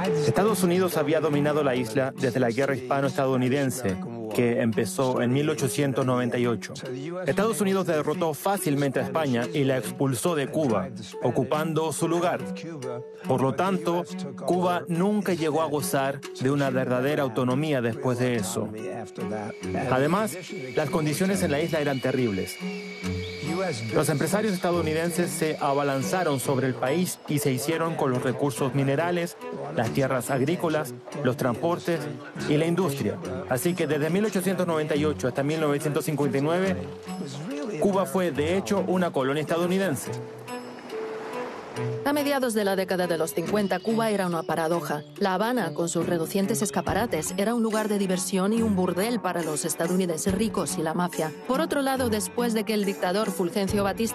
Estados Unidos había dominado la isla desde la Guerra Hispano-Estadounidense, que empezó en 1898. Estados Unidos derrotó fácilmente a España y la expulsó de Cuba, ocupando su lugar. Por lo tanto, Cuba nunca llegó a gozar de una verdadera autonomía después de eso. Además, las condiciones en la isla eran terribles. Los empresarios estadounidenses se abalanzaron sobre el país y se hicieron con los recursos minerales, las tierras agrícolas, los transportes y la industria. Así que desde 1898 hasta 1959, Cuba fue de hecho una colonia estadounidense. A mediados de la década de los 50, Cuba era una paradoja. La Habana, con sus relucientes escaparates, era un lugar de diversión y un burdel para los estadounidenses ricos y la mafia. Por otro lado, después de que el dictador Fulgencio Batista